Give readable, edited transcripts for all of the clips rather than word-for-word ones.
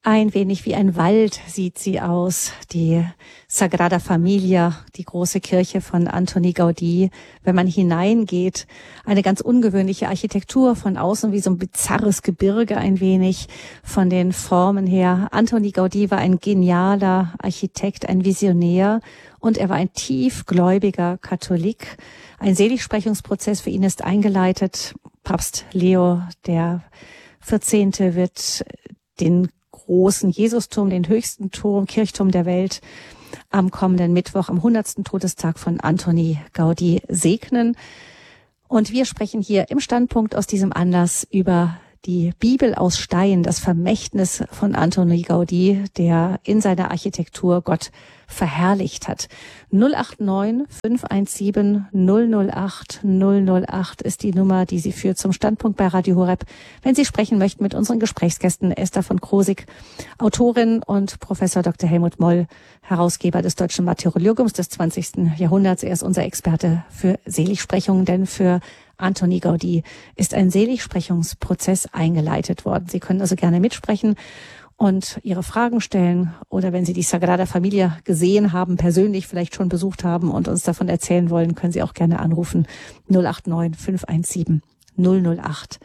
Ein wenig wie ein Wald sieht sie aus, die Sagrada Familia, die große Kirche von Antoni Gaudí. Wenn man hineingeht, eine ganz ungewöhnliche Architektur, von außen wie so ein bizarres Gebirge ein wenig, von den Formen her. Antoni Gaudí war ein genialer Architekt, ein Visionär, und er war ein tiefgläubiger Katholik. Ein Seligsprechungsprozess für ihn ist eingeleitet. Papst Leo der 14. wird den großen Jesusturm, den höchsten Turm, Kirchturm der Welt, am kommenden Mittwoch, am 100. Todestag von Antoni Gaudí segnen. Und wir sprechen hier im Standpunkt aus diesem Anlass über die Bibel aus Stein, das Vermächtnis von Antoni Gaudí, der in seiner Architektur Gott verherrlicht hat. 089 517 008 008 ist die Nummer, die Sie führt zum Standpunkt bei Radio Horeb, wenn Sie sprechen möchten mit unseren Gesprächsgästen Esther von Krosigk, Autorin, und Professor Dr. Helmut Moll, Herausgeber des Deutschen Martyrologiums des 20. Jahrhunderts. Er ist unser Experte für Seligsprechungen, denn für Antoni Gaudí ist ein Seligsprechungsprozess eingeleitet worden. Sie können also gerne mitsprechen und Ihre Fragen stellen, oder wenn Sie die Sagrada Familia gesehen haben, persönlich vielleicht schon besucht haben und uns davon erzählen wollen, können Sie auch gerne anrufen. 089 517 008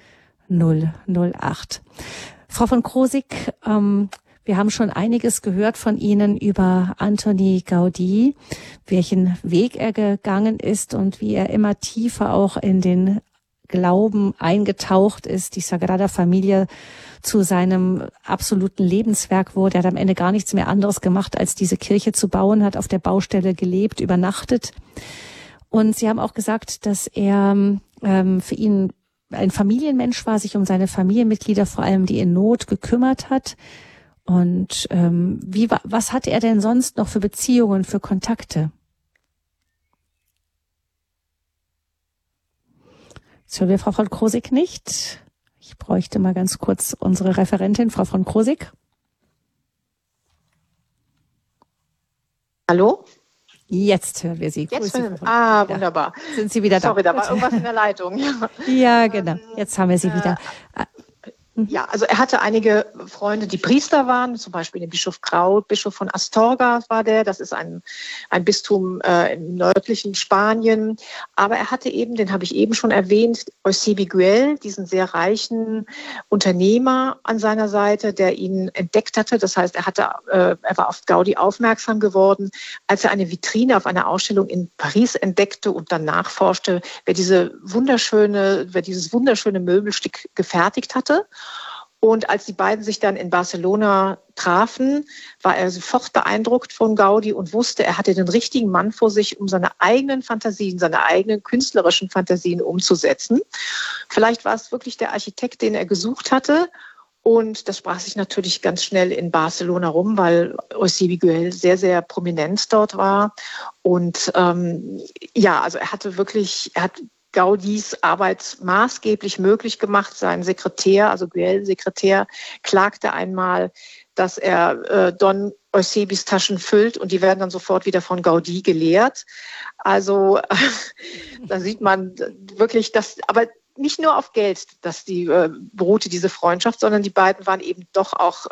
008. Frau von Krosigk, wir haben schon einiges gehört von Ihnen über Antoni Gaudí, welchen Weg er gegangen ist und wie er immer tiefer auch in den Glauben eingetaucht ist. Die Sagrada Familia zu seinem absoluten Lebenswerk wurde. Er hat am Ende gar nichts mehr anderes gemacht, als diese Kirche zu bauen, hat auf der Baustelle gelebt, übernachtet. Und Sie haben auch gesagt, dass er für ihn ein Familienmensch war, sich um seine Familienmitglieder, vor allem die in Not, gekümmert hat. Und was hatte er denn sonst noch für Beziehungen, für Kontakte? Jetzt hören wir Frau von Krosigk nicht. Ich bräuchte mal ganz kurz unsere Referentin, Frau von Krosigk. Hallo? Jetzt hören wir Sie. Jetzt wunderbar. Sind Sie wieder da? Sorry, da war irgendwas in der Leitung. Ja, genau. Jetzt haben wir Sie wieder. Ja, also er hatte einige Freunde, die Priester waren, zum Beispiel den Bischof Grau, Bischof von Astorga war der. Das ist ein Bistum im nördlichen Spanien. Aber er hatte eben, den habe ich eben schon erwähnt, Eusebio, diesen sehr reichen Unternehmer an seiner Seite, der ihn entdeckt hatte. Das heißt, er war auf Gaudí aufmerksam geworden, als er eine Vitrine auf einer Ausstellung in Paris entdeckte und dann nachforschte, wer dieses wunderschöne Möbelstück gefertigt hatte. Und als die beiden sich dann in Barcelona trafen, war er sofort beeindruckt von Gaudí und wusste, er hatte den richtigen Mann vor sich, um seine eigenen Fantasien, seine eigenen künstlerischen Fantasien umzusetzen. Vielleicht war es wirklich der Architekt, den er gesucht hatte. Und das sprach sich natürlich ganz schnell in Barcelona rum, weil Eusebio sehr, sehr prominent dort war. Und also er hat Gaudís Arbeit maßgeblich möglich gemacht. Sein Sekretär, also Güell-Sekretär, klagte einmal, dass er Don Eusebis Taschen füllt und die werden dann sofort wieder von Gaudí geleert. Also da sieht man wirklich, aber nicht nur auf Geld, dass beruhte diese Freundschaft, sondern die beiden waren eben doch auch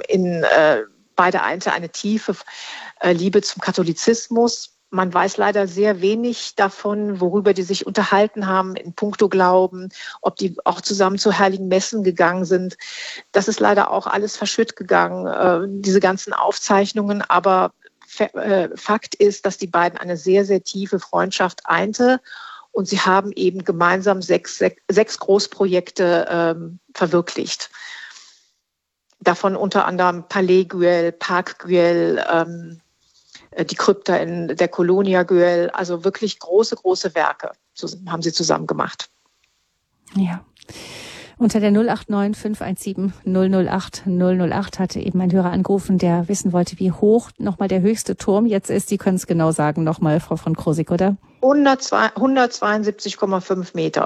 beide einte eine tiefe Liebe zum Katholizismus. Man weiß leider sehr wenig davon, worüber die sich unterhalten haben in puncto Glauben, ob die auch zusammen zu heiligen Messen gegangen sind. Das ist leider auch alles verschütt gegangen, diese ganzen Aufzeichnungen. Aber Fakt ist, dass die beiden eine sehr, sehr tiefe Freundschaft einte. Und sie haben eben gemeinsam sechs Großprojekte verwirklicht. Davon unter anderem Palais Güell, Park Güell, die Krypta in der Colonia Güell, also wirklich große, große Werke haben sie zusammen gemacht. Ja. Unter der 089 517 008 008 hatte eben ein Hörer angerufen, der wissen wollte, wie hoch nochmal der höchste Turm jetzt ist. Sie können es genau sagen nochmal, Frau von Krosigk, oder? 172,5 Meter.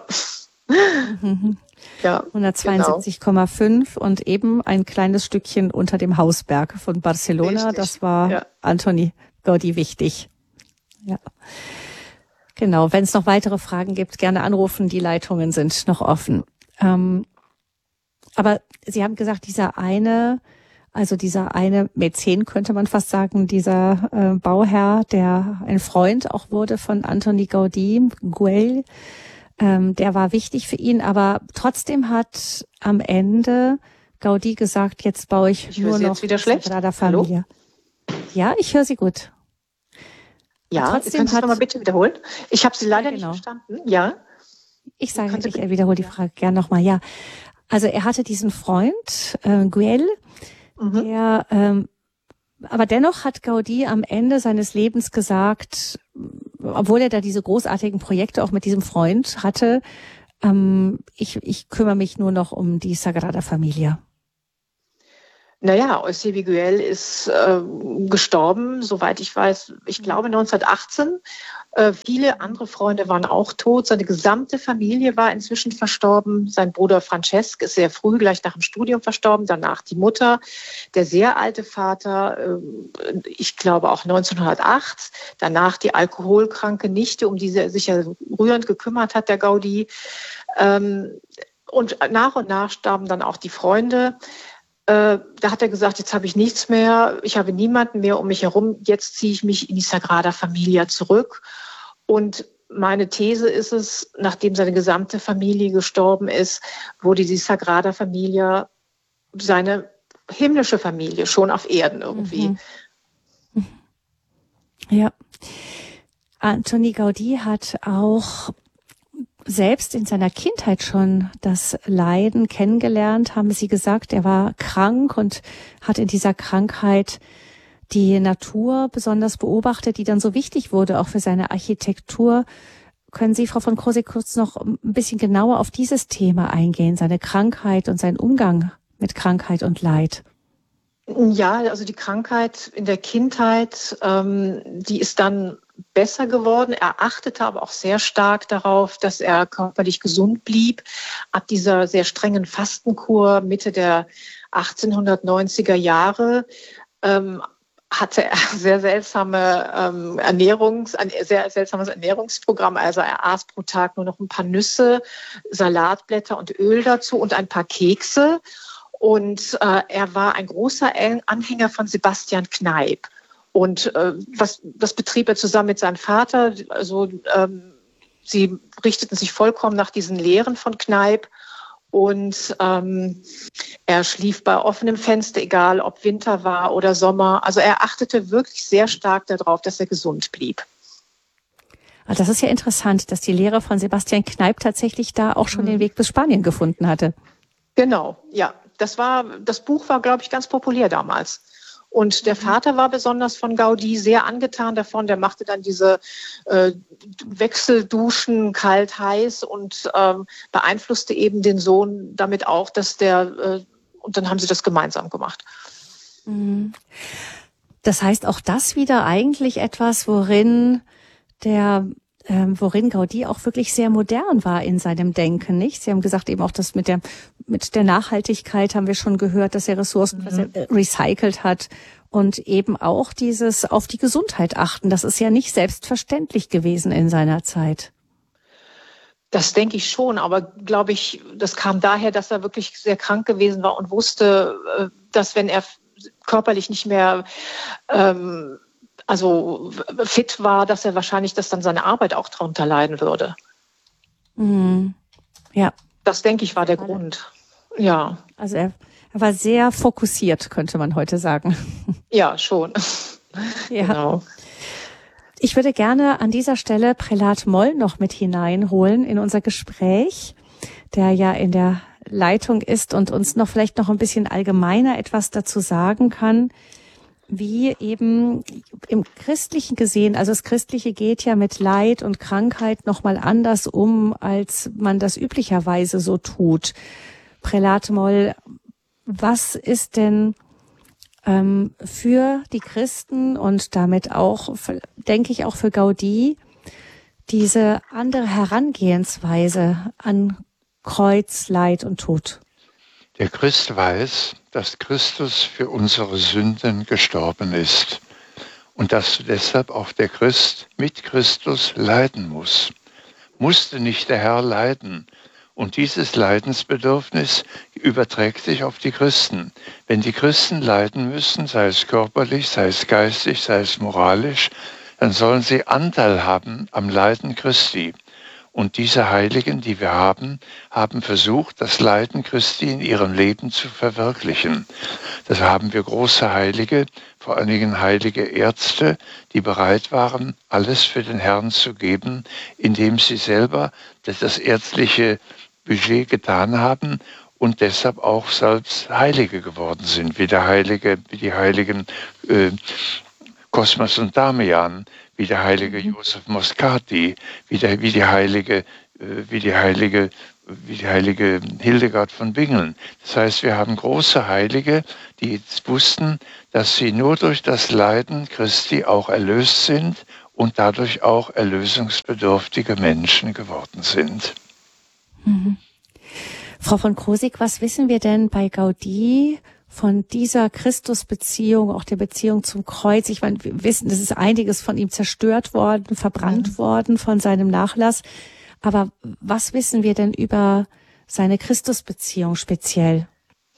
Ja, 172,5 und eben ein kleines Stückchen unter dem Hausberg von Barcelona. Richtig. Das war Antoni Gaudí wichtig. Ja. Genau. Wenn es noch weitere Fragen gibt, gerne anrufen. Die Leitungen sind noch offen. Aber Sie haben gesagt, dieser eine Also dieser eine Mäzen, könnte man fast sagen, dieser Bauherr, der ein Freund auch wurde von Antoni Gaudí, Güell, der war wichtig für ihn, aber trotzdem hat am Ende Gaudí gesagt, jetzt baue ich nur noch wieder schlecht. Sagrada Familia. Ja, ich höre Sie gut. Ja, können Sie es nochmal bitte wiederholen? Ich habe Sie leider nicht verstanden. Ja. Ich wiederhole die Frage gern nochmal. Ja, also er hatte diesen Freund, Güell, der, aber dennoch hat Gaudí am Ende seines Lebens gesagt, obwohl er da diese großartigen Projekte auch mit diesem Freund hatte, ich kümmere mich nur noch um die Sagrada Familia. Naja, Eusebio Güell ist gestorben, soweit ich weiß, ich glaube 1918. Viele andere Freunde waren auch tot. Seine gesamte Familie war inzwischen verstorben. Sein Bruder Francesc ist sehr früh, gleich nach dem Studium verstorben. Danach die Mutter, der sehr alte Vater, ich glaube auch 1908. Danach die alkoholkranke Nichte, um die er sich ja rührend gekümmert hat, der Gaudí. Und nach starben dann auch die Freunde. Da hat er gesagt, jetzt habe ich nichts mehr, ich habe niemanden mehr um mich herum, jetzt ziehe ich mich in die Sagrada Familia zurück. Und meine These ist es, nachdem seine gesamte Familie gestorben ist, wurde die Sagrada Familia seine himmlische Familie, schon auf Erden irgendwie. Ja. Antoni Gaudí hat auch selbst in seiner Kindheit schon das Leiden kennengelernt, haben Sie gesagt. Er war krank und hat in dieser Krankheit die Natur besonders beobachtet, die dann so wichtig wurde, auch für seine Architektur. Können Sie, Frau von Krosigk, kurz noch ein bisschen genauer auf dieses Thema eingehen, seine Krankheit und seinen Umgang mit Krankheit und Leid? Ja, also die Krankheit in der Kindheit, die ist dann besser geworden. Er achtete aber auch sehr stark darauf, dass er körperlich gesund blieb. Ab dieser sehr strengen Fastenkur Mitte der 1890er Jahre hatte er ein sehr seltsames Ernährungsprogramm. Also er aß pro Tag nur noch ein paar Nüsse, Salatblätter und Öl dazu und ein paar Kekse. Und er war ein großer Anhänger von Sebastian Kneipp. Und das betrieb er zusammen mit seinem Vater. Also sie richteten sich vollkommen nach diesen Lehren von Kneipp. Und er schlief bei offenem Fenster, egal ob Winter war oder Sommer. Also er achtete wirklich sehr stark darauf, dass er gesund blieb. Also das ist ja interessant, dass die Lehre von Sebastian Kneipp tatsächlich da auch schon den Weg bis Spanien gefunden hatte. Genau, ja. Das Buch war, glaube ich, ganz populär damals. Und der Vater war besonders von Gaudí sehr angetan davon. Der machte dann diese Wechselduschen, kalt, heiß und beeinflusste eben den Sohn damit auch, dass und dann haben sie das gemeinsam gemacht. Das heißt, auch das wieder eigentlich etwas, worin Gaudí auch wirklich sehr modern war in seinem Denken, nicht? Sie haben gesagt, eben auch das mit der Nachhaltigkeit haben wir schon gehört, dass er Ressourcen recycelt hat und eben auch dieses auf die Gesundheit achten. Das ist ja nicht selbstverständlich gewesen in seiner Zeit. Das denke ich schon, aber glaube ich, das kam daher, dass er wirklich sehr krank gewesen war und wusste, dass wenn er körperlich nicht mehr fit war, dass er wahrscheinlich, dass dann seine Arbeit auch darunter leiden würde. Ja. Das, denke ich, war der Grund. Ja. Also er war sehr fokussiert, könnte man heute sagen. Ja, schon. Ja. Genau. Ich würde gerne an dieser Stelle Prälat Moll noch mit hineinholen in unser Gespräch, der ja in der Leitung ist und uns vielleicht noch ein bisschen allgemeiner etwas dazu sagen kann, wie eben im Christlichen gesehen, also das Christliche geht ja mit Leid und Krankheit nochmal anders um, als man das üblicherweise so tut. Prälat Moll, was ist denn für die Christen und damit auch, denke ich, auch für Gaudí, diese andere Herangehensweise an Kreuz, Leid und Tod? Der Christ weiß, dass Christus für unsere Sünden gestorben ist und dass deshalb auch der Christ mit Christus leiden muss. Musste nicht der Herr leiden Und dieses Leidensbedürfnis überträgt sich auf die Christen. Wenn die Christen leiden müssen, sei es körperlich, sei es geistig, sei es moralisch, dann sollen sie Anteil haben am Leiden Christi. Und diese Heiligen, die wir haben versucht, das Leiden Christi in ihrem Leben zu verwirklichen. Da haben wir große Heilige, vor allen Dingen heilige Ärzte, die bereit waren, alles für den Herrn zu geben, indem sie selber das ärztliche Budget getan haben und deshalb auch selbst Heilige geworden sind, wie die heiligen Cosmas und Damian, wie der heilige Josef Moscati, wie die heilige Hildegard von Bingen. Das heißt, wir haben große Heilige, die jetzt wussten, dass sie nur durch das Leiden Christi auch erlöst sind und dadurch auch erlösungsbedürftige Menschen geworden sind. Mhm. Frau von Krosigk, was wissen wir denn bei Gaudí von dieser Christusbeziehung, auch der Beziehung zum Kreuz? Ich meine, wir wissen, es ist einiges von ihm zerstört worden, verbrannt worden von seinem Nachlass. Aber was wissen wir denn über seine Christusbeziehung speziell?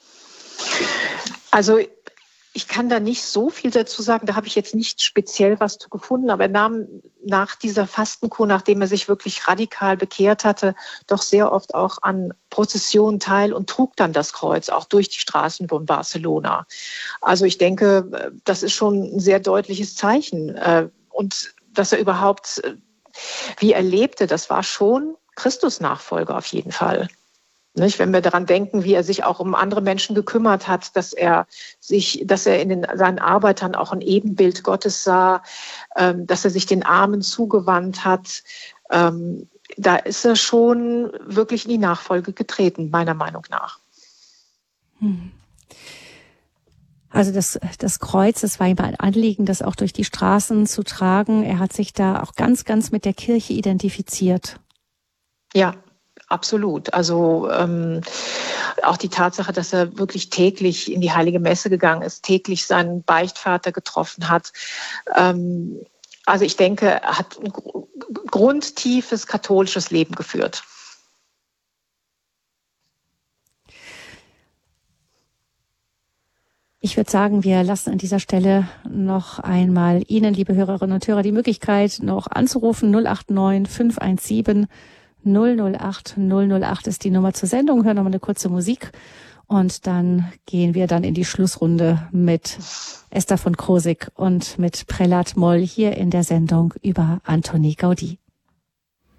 Also ich kann da nicht so viel dazu sagen, da habe ich jetzt nicht speziell was zu gefunden, aber er nahm nach dieser Fastenkur, nachdem er sich wirklich radikal bekehrt hatte, doch sehr oft auch an Prozessionen teil und trug dann das Kreuz auch durch die Straßen von Barcelona. Also ich denke, das ist schon ein sehr deutliches Zeichen. Und dass er überhaupt, wie er lebte, das war schon Christusnachfolger auf jeden Fall. Nicht? Wenn wir daran denken, wie er sich auch um andere Menschen gekümmert hat, dass er in seinen Arbeitern auch ein Ebenbild Gottes sah, dass er sich den Armen zugewandt hat, da ist er schon wirklich in die Nachfolge getreten, meiner Meinung nach. Also das Kreuz, das war ihm ein Anliegen, das auch durch die Straßen zu tragen. Er hat sich da auch ganz, ganz mit der Kirche identifiziert. Ja. Absolut. Also auch die Tatsache, dass er wirklich täglich in die Heilige Messe gegangen ist, täglich seinen Beichtvater getroffen hat. Also ich denke, er hat ein grundtiefes katholisches Leben geführt. Ich würde sagen, wir lassen an dieser Stelle noch einmal Ihnen, liebe Hörerinnen und Hörer, die Möglichkeit, noch anzurufen. 089 517 008 008 ist die Nummer zur Sendung. Hören nochmal eine kurze Musik und dann gehen wir dann in die Schlussrunde mit Esther von Krosigk und mit Prälat Moll hier in der Sendung über Antoni Gaudí.